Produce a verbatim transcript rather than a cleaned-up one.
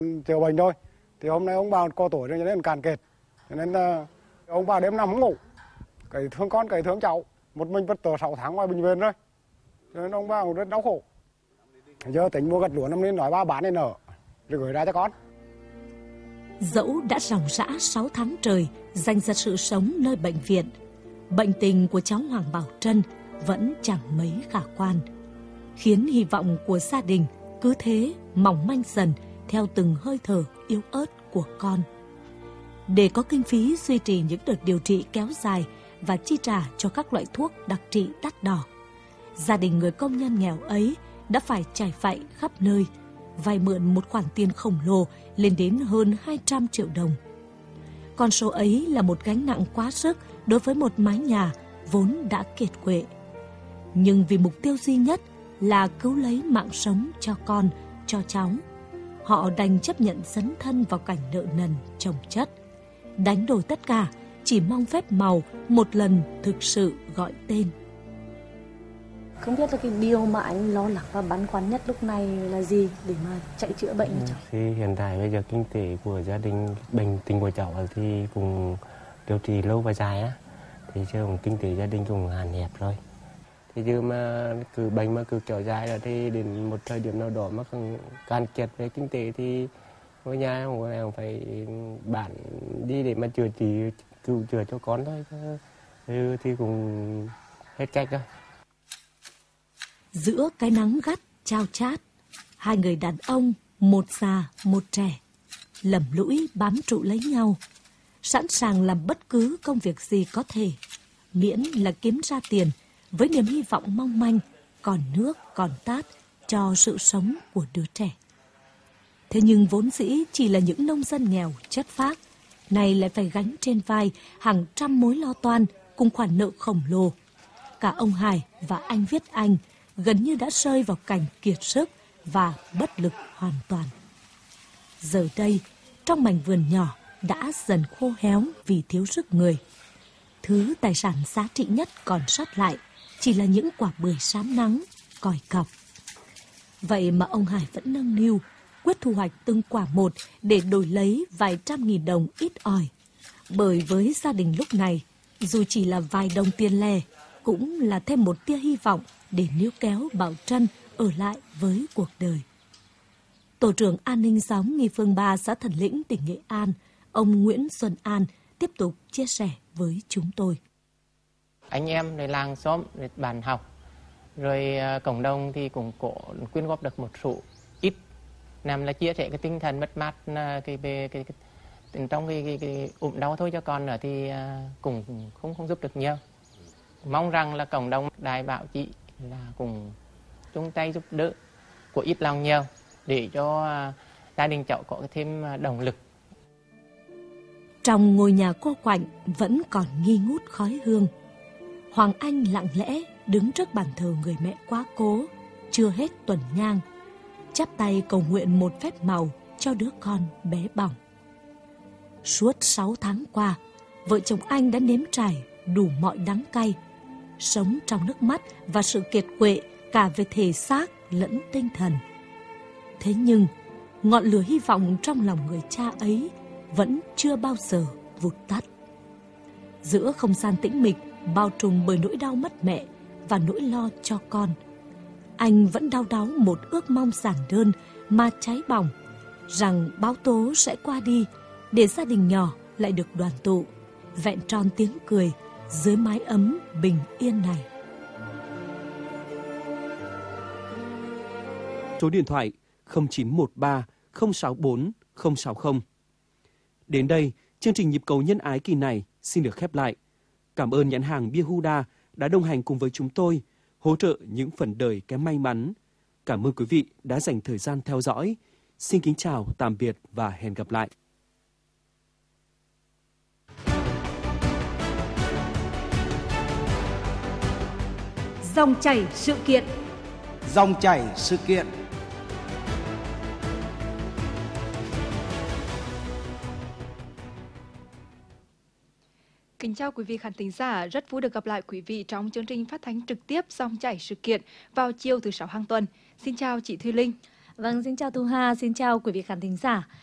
chữa bệnh thôi. Thì hôm nay ông bà có tuổi cho nên cạn kiệt, cho nên uh, ông bà đêm nằm không ngủ, cậy thương con cậy thương cháu, một mình vất vả sáu tháng ngoài bệnh viện rồi, cho nên ông bà cũng rất đau khổ. Giờ tính mua gặt lúa năm nay nói ba bán này nở rồi gửi ra cho con. Dẫu đã ròng rã sáu tháng trời dành ra sự sống nơi bệnh viện, bệnh tình của cháu Hoàng Bảo Trân vẫn chẳng mấy khả quan, khiến hy vọng của gia đình cứ thế mỏng manh dần theo từng hơi thở yếu ớt của con. Để có kinh phí duy trì những đợt điều trị kéo dài và chi trả cho các loại thuốc đặc trị đắt đỏ, gia đình người công nhân nghèo ấy đã phải trải vạy khắp nơi, vay mượn một khoản tiền khổng lồ lên đến hơn hai trăm triệu đồng. Con số ấy là một gánh nặng quá sức đối với một mái nhà vốn đã kiệt quệ. Nhưng vì mục tiêu duy nhất là cứu lấy mạng sống cho con, cho cháu, họ đành chấp nhận dấn thân vào cảnh nợ nần chồng chất, đánh đổi tất cả chỉ mong phép màu một lần thực sự gọi tên. Không biết là cái điều mà anh lo lắng và băn khoăn nhất lúc này là gì để mà chạy chữa bệnh cho cháu? Thì hiện tại bây giờ kinh tế của gia đình, bệnh tình của cháu thì cũng điều trị lâu và dài á, thì chứ kinh tế gia đình cũng hạn hẹp rồi. Thì giờ mà cứ bệnh mà cứ kéo dài rồi thì đến một thời điểm nào đó mà can kiệt về kinh tế thì ngôi nhà của em phải bán đi để mà chữa trị, cứu chữa cho con thôi, chứ thì cũng hết cách rồi. Giữa cái nắng gắt chao chát, hai người đàn ông, một già một trẻ, lầm lũi bám trụ lấy nhau, sẵn sàng làm bất cứ công việc gì có thể, miễn là kiếm ra tiền với niềm hy vọng mong manh, còn nước còn tát cho sự sống của đứa trẻ. Thế nhưng vốn dĩ chỉ là những nông dân nghèo chất phác, nay lại phải gánh trên vai hàng trăm mối lo toan cùng khoản nợ khổng lồ. Cả ông Hải và anh Viết Anh gần như đã rơi vào cảnh kiệt sức và bất lực hoàn toàn. Giờ đây, trong mảnh vườn nhỏ đã dần khô héo vì thiếu sức người. Thứ tài sản giá trị nhất còn sót lại chỉ là những quả bưởi sám nắng, còi cọc. Vậy mà ông Hải vẫn nâng niu, quyết thu hoạch từng quả một để đổi lấy vài trăm nghìn đồng ít ỏi. Bởi với gia đình lúc này, dù chỉ là vài đồng tiền lẻ, cũng là thêm một tia hy vọng để níu kéo Bảo Trân ở lại với cuộc đời. Tổ trưởng an ninh xóm Nghi Phương ba, xã Thần Lĩnh, tỉnh Nghệ An, ông Nguyễn Xuân An tiếp tục chia sẻ với chúng tôi. Anh emในlàng xóm, bàn học, rồi cộng đồng thì cũng có quyên góp được một số ít, nằm là chia sẻ cái tinh thần mất mát cái về cái, cái trong cái, cái, cái ốm đau thôi cho con nữa thì cũng không không giúp được nhiều. Mong rằng là cộng đồng đài bảo chị là cùng chung tay giúp đỡ của ít lòng nhiều để cho gia đình cháu có thêm động lực. Trong ngôi nhà cô quạnh vẫn còn nghi ngút khói hương. Hoàng Anh lặng lẽ đứng trước bàn thờ người mẹ quá cố, chưa hết tuần nhang, chắp tay cầu nguyện một phép màu cho đứa con bé bỏng. Suốt sáu tháng qua, vợ chồng anh đã nếm trải đủ mọi đắng cay, sống trong nước mắt và sự kiệt quệ cả về thể xác lẫn tinh thần. Thế nhưng, ngọn lửa hy vọng trong lòng người cha ấy vẫn chưa bao giờ vụt tắt. Giữa không gian tĩnh mịch bao trùm bởi nỗi đau mất mẹ và nỗi lo cho con, anh vẫn đau đáu một ước mong giản đơn mà cháy bỏng, rằng bão tố sẽ qua đi để gia đình nhỏ lại được đoàn tụ, vẹn tròn tiếng cười dưới mái ấm bình yên này. Số điện thoại không chín một ba không sáu bốn không sáu không. Đến đây, chương trình Nhịp cầu nhân ái kỳ này xin được khép lại. Cảm ơn nhãn hàng bia Huda đã đồng hành cùng với chúng tôi, hỗ trợ những phần đời kém may mắn. Cảm ơn quý vị đã dành thời gian theo dõi. Xin kính chào, tạm biệt và hẹn gặp lại. Dòng chảy sự kiện. Dòng chảy sự kiện. Kính chào quý vị khán thính giả, rất vui được gặp lại quý vị trong chương trình phát thanh trực tiếp Dòng chảy sự kiện vào chiều thứ sáu hàng tuần. Xin chào chị Thùy Linh. Vâng, xin chào Thu Hà, xin chào quý vị khán thính giả.